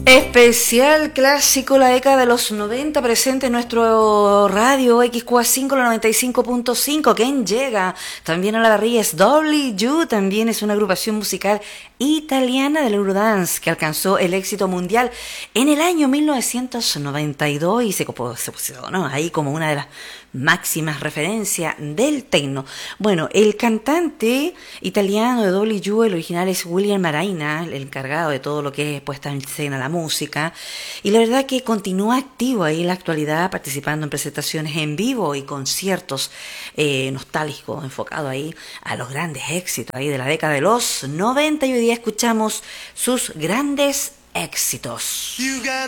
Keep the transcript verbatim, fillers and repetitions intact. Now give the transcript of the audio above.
Especial clásico, la década de los noventa, presente en nuestro radio X Q A cinco, la noventa y cinco punto cinco. ¿Quién llega? También a la parrilla es W U, también es una agrupación musical italiana del Eurodance que alcanzó el éxito mundial en el año mil novecientos noventa y dos y se, se puso, ¿no?, ahí como una de las máximas referencias del techno. Bueno, el cantante italiano de W U, el original es William Maraina, el encargado de todo lo que es puesta en escena, la música, y la verdad que continúa activo ahí en la actualidad, participando en presentaciones en vivo y conciertos eh, nostálgicos, enfocados ahí a los grandes éxitos ahí de la década de los noventa, y hoy día escuchamos sus grandes éxitos.